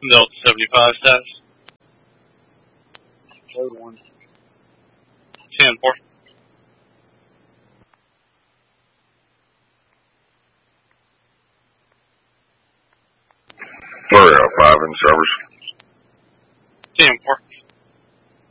Milt 75 status. Code 1. 10-4. Flurry 5 in service. 10-4.